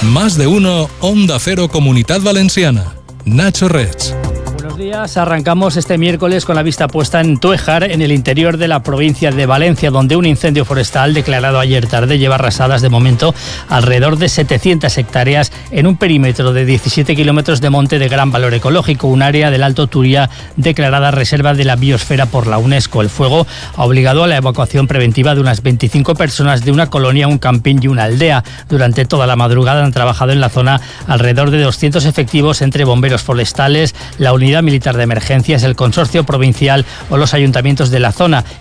Más de uno, Onda Cero Comunidad Valenciana. Nacho Reig. Buenos días, arrancamos este miércoles con la vista puesta en Túejar, en el interior de la provincia de Valencia, donde un incendio forestal declarado ayer tarde lleva arrasadas de momento alrededor de 700 hectáreas en un perímetro de 17 kilómetros de monte de gran valor ecológico, un área del Alto Turia declarada reserva de la biosfera por la UNESCO. El fuego ha obligado a la evacuación preventiva de unas 25 personas de una colonia, un camping y una aldea. Durante toda la madrugada han trabajado en la zona alrededor de 200 efectivos entre bomberos forestales, la Unidad Militar de Emergencias, el Consorcio Provincial o los ayuntamientos de la zona.